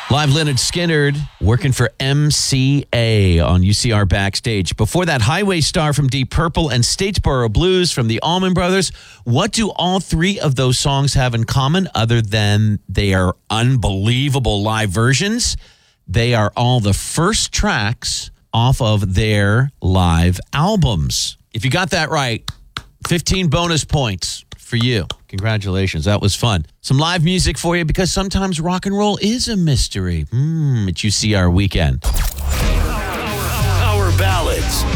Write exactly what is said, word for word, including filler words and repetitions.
Live Leonard Skinnard working for M C A on U C R Backstage. Before that, Highway Star from Deep Purple and Statesboro Blues from the Allman Brothers. What do all three of those songs have in common other than they are unbelievable live versions? They are all the first tracks off of their live albums. If you got that right, fifteen bonus points for you. Congratulations. That was fun. Some live music for you because sometimes rock and roll is a mystery. Mmm, it's U C R Weekend. Our, our, our ballads.